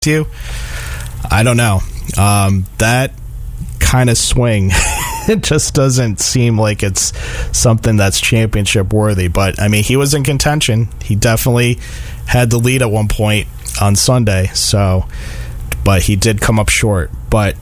you, I don't know. That kind of swing, it just doesn't seem like it's something that's championship worthy. But I mean, he was in contention. He definitely had the lead at one point on Sunday. So, but he did come up short. But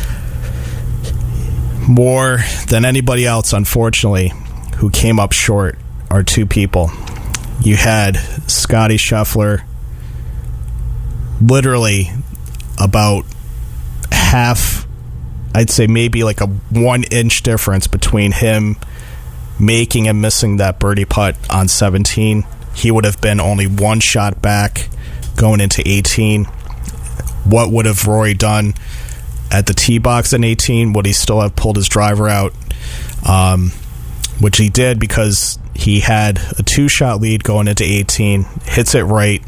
more than anybody else, unfortunately, who came up short are two people. You had Scotty Scheffler, literally about half, I'd say maybe like a 1 inch difference between him making and missing that birdie putt on 17. He would have been only one shot back going into 18. What would have Rory done at the tee box in 18? Would he still have pulled his driver out? Which he did, because he had a 2-shot lead going into 18, hits it right.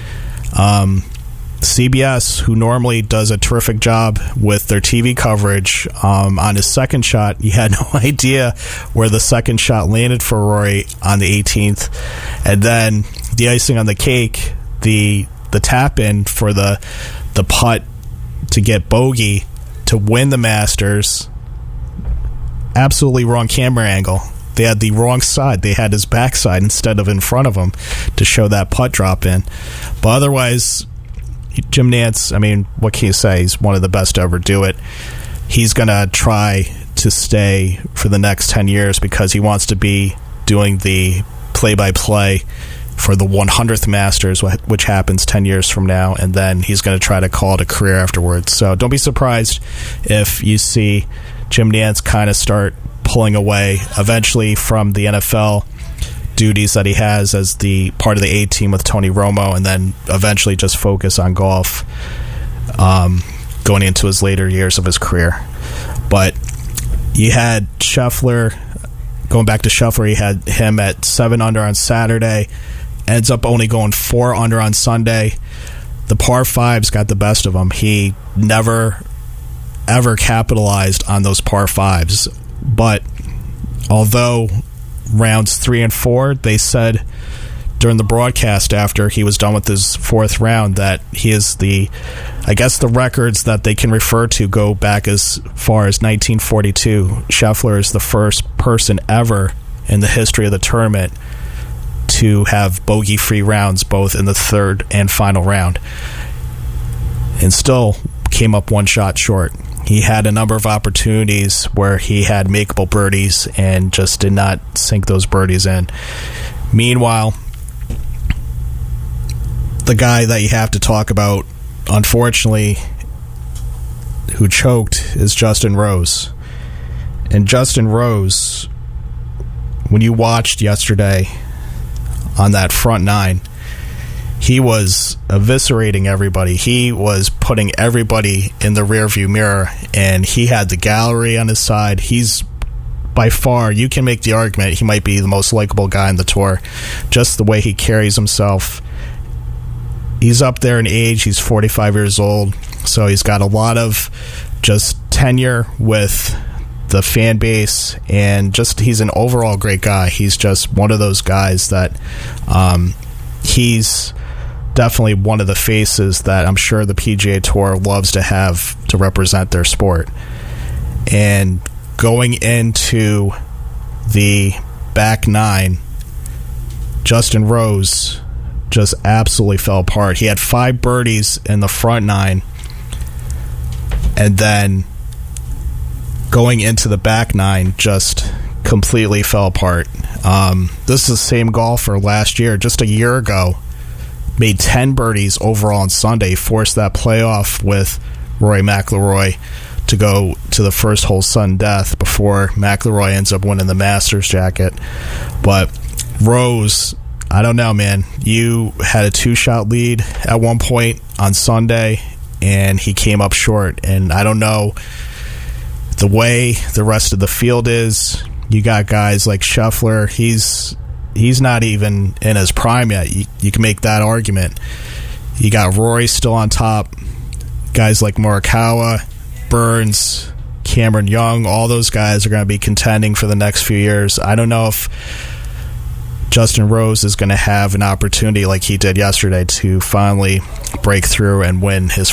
CBS, who normally does a terrific job with their TV coverage, on his second shot, he had no idea where the second shot landed for Rory on the 18th. And then the icing on the cake, the tap in for the putt to get bogey to win the Masters. Absolutely wrong camera angle. They had the wrong side. They had his backside instead of in front of him to show that putt drop in. But otherwise, Jim Nantz, I mean, what can you say? He's one of the best to ever do it. He's going to try to stay for the next 10 years because he wants to be doing the play-by-play for the 100th Masters, which happens 10 years from now, and then he's going to try to call it a career afterwards. So don't be surprised if you see Jim Nantz kind of start pulling away eventually from the NFL duties that he has as the part of the A team with Tony Romo, and then eventually just focus on golf going into his later years of his career. But you had Scheffler, going back to Scheffler, you had him at 7 under on Saturday, ends up only going 4 under on Sunday. The par 5s got the best of him. He never ever capitalized on those par 5s. But although rounds 3 and 4, they said during the broadcast after he was done with his 4th round that he is the records that they can refer to go back as far as 1942. Scheffler is the first person ever in the history of the tournament to have bogey-free rounds both in the 3rd and final round, and still came up 1 shot short. He had a number of opportunities where he had makeable birdies and just did not sink those birdies in. Meanwhile, the guy that you have to talk about, unfortunately, who choked, is Justin Rose. And Justin Rose, when you watched yesterday on that front 9, he was eviscerating everybody. He was putting everybody in the rearview mirror, and he had the gallery on his side. He's by far, you can make the argument, he might be the most likable guy on the tour. Just the way he carries himself. He's up there in age. He's 45 years old, so he's got a lot of just tenure with the fan base, and just he's an overall great guy. He's just one of those guys that he's definitely one of the faces that I'm sure the PGA Tour loves to have to represent their sport. And going into the back 9, Justin Rose just absolutely fell apart. He had 5 birdies in the front 9, and then going into the back 9 just completely fell apart. This is the same golfer last year, just a year ago, made 10 birdies overall on Sunday, forced that playoff with Rory McIlroy to go to the first hole sudden death before McIlroy ends up winning the Masters jacket. But Rose, I don't know, man. You had a 2-shot lead at one point on Sunday, and he came up short. And I don't know the way the rest of the field is. You got guys like Scheffler. He's not even in his prime yet. You can make that argument. You got Rory still on top. Guys like Morikawa, Burns, Cameron Young, all those guys are going to be contending for the next few years. I don't know if Justin Rose is going to have an opportunity like he did yesterday to finally break through and win his